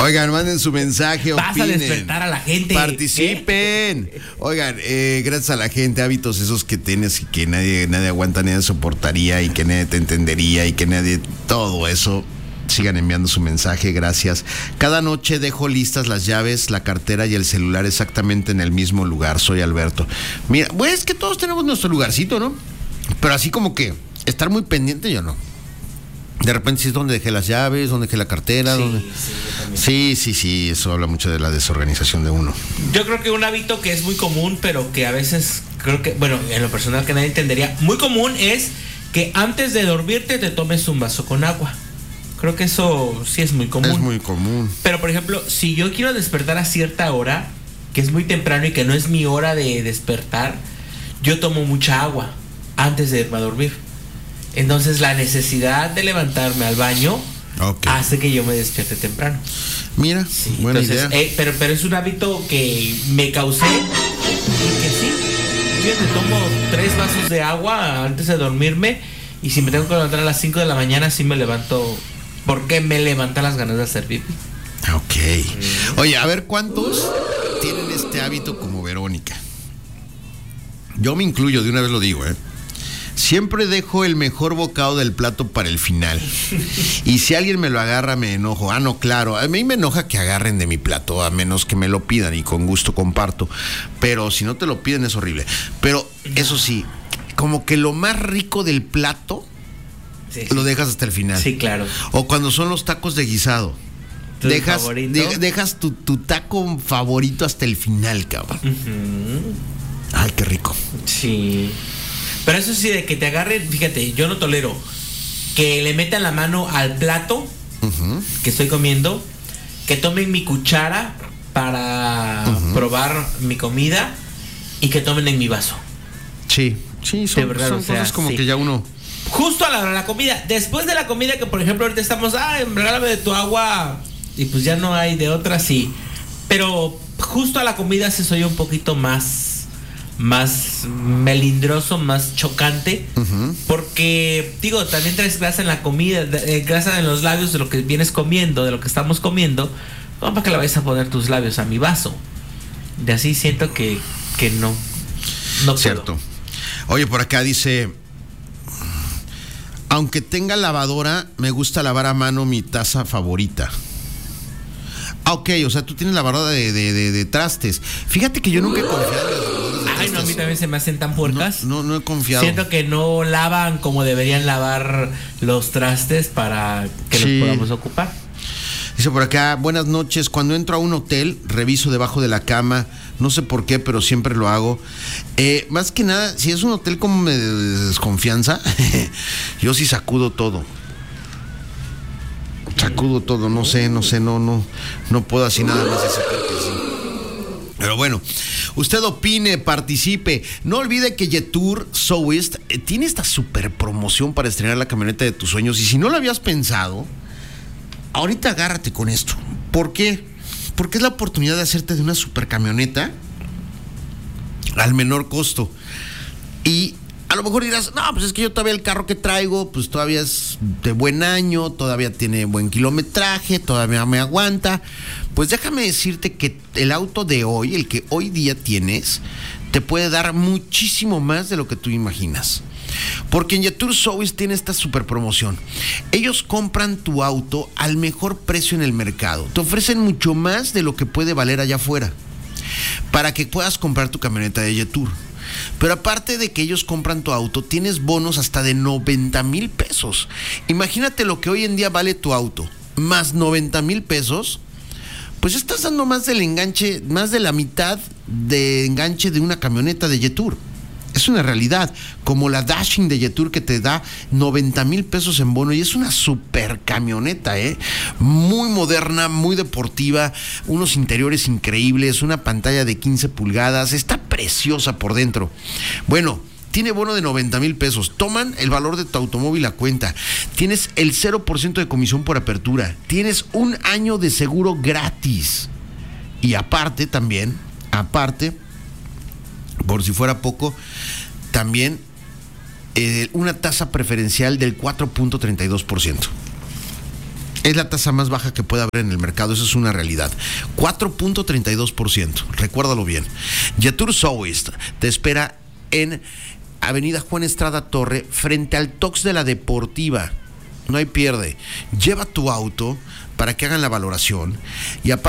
Oigan, manden su mensaje, Vas opinen. a despertar a la gente. Participen. Oigan, gracias a la gente, hábitos esos que tienes y que nadie aguanta, nadie soportaría y que nadie te entendería y que nadie... Todo eso. Sigan enviando su mensaje, gracias. Cada noche dejo listas las llaves, la cartera y el celular exactamente en el mismo lugar. Soy Alberto. Mira, pues es que todos tenemos nuestro lugarcito, ¿no? Pero así como que estar muy pendiente, yo no. De repente sí es donde dejé las llaves, donde dejé la cartera. Sí, eso habla mucho de la desorganización de uno. Yo creo que un hábito que es muy común, pero que a veces creo que, bueno, en lo personal que nadie entendería, muy común es que antes de dormirte te tomes un vaso con agua. Creo que eso sí es muy común. Es muy común. Pero por ejemplo, si yo quiero despertar a cierta hora, que es muy temprano y que no es mi hora de despertar, yo tomo mucha agua antes de irme a dormir. Entonces la necesidad de levantarme al baño hace que yo me despierte temprano. Mira, sí, buena entonces, idea. Pero es un hábito que me causé y que sí. Fíjate, tomo 3 vasos de agua antes de dormirme y si me tengo que levantar a las 5 de la mañana sí me levanto porque me levantan las ganas de hacer pipí. Ok. Oye, a ver, ¿cuántos tienen este hábito como Verónica? Yo me incluyo, de una vez lo digo, Siempre dejo el mejor bocado del plato para el final. Y si alguien me lo agarra, me enojo. Ah, no, claro. A mí me enoja que agarren de mi plato, a menos que me lo pidan y con gusto comparto. Pero si no te lo piden es horrible. Pero eso sí, como que lo más rico del plato lo dejas hasta el final. Sí, claro. O cuando son los tacos de guisado. Dejas tu taco favorito hasta el final, cabrón. Ay, qué rico. Sí. Pero eso sí, de que te agarren, fíjate, yo no tolero que le metan la mano al plato que estoy comiendo, que tomen mi cuchara para probar mi comida y que tomen en mi vaso. Sí, son cosas como que ya uno... Justo a la hora de la comida, después de la comida que por ejemplo ahorita estamos, regálame de tu agua y pues ya no hay de otra, sí. Pero justo a la comida sí soy un poquito más melindroso, más chocante, porque digo, también traes grasa en la comida, grasa en los labios de lo que vienes comiendo, de lo que estamos comiendo, ¿cómo para que le vayas a poner tus labios a mi vaso? De así siento que no cierto. puedo. Oye, por acá dice, aunque tenga lavadora, me gusta lavar a mano mi taza favorita. Ok, o sea, tú tienes lavadora de trastes. Fíjate que yo nunca he confiado en las lavadoras de trastes. No, a mí también se me hacen tan puercas. No he confiado. Siento que no lavan como deberían lavar los trastes para que los podamos ocupar. Dice por acá, buenas noches. Cuando entro a un hotel, reviso debajo de la cama. No sé por qué, pero siempre lo hago. Más que nada, si es un hotel como de desconfianza, yo sí sacudo todo. No puedo así nada más ese porque sí. Pero bueno, usted opine, participe. No olvide que Jetour Southwest tiene esta super promoción para estrenar la camioneta de tus sueños. Y si no lo habías pensado, ahorita agárrate con esto. ¿Por qué? Porque es la oportunidad de hacerte de una super camioneta al menor costo. Y a lo mejor dirás, no, pues es que yo todavía el carro que traigo, pues todavía es de buen año, todavía tiene buen kilometraje, todavía me aguanta. Pues déjame decirte que el auto de hoy, el que hoy día tienes, te puede dar muchísimo más de lo que tú imaginas. Porque en Jetour Southwest tiene esta super promoción. Ellos compran tu auto al mejor precio en el mercado. Te ofrecen mucho más de lo que puede valer allá afuera para que puedas comprar tu camioneta de Jetour. Pero aparte de que ellos compran tu auto, tienes bonos hasta de 90,000 pesos. Imagínate lo que hoy en día vale tu auto, más 90,000 pesos. Pues estás dando más del enganche, más de la mitad de enganche de una camioneta de Jetour. Es una realidad, como la Dashing de Jetour que te da 90,000 pesos en bono y es una super camioneta, muy moderna, muy deportiva, unos interiores increíbles, una pantalla de 15 pulgadas, está preciosa por dentro. Bueno, tiene bono de 90,000 pesos, toman el valor de tu automóvil a cuenta, tienes el 0% de comisión por apertura, tienes un año de seguro gratis y aparte, por si fuera poco, también una tasa preferencial del 4.32%. Es la tasa más baja que puede haber en el mercado, eso es una realidad. 4.32%, recuérdalo bien. Jetour Southwest te espera en Avenida Juan Estrada Torre, frente al Tox de la Deportiva. No hay pierde. Lleva tu auto para que hagan la valoración y aparte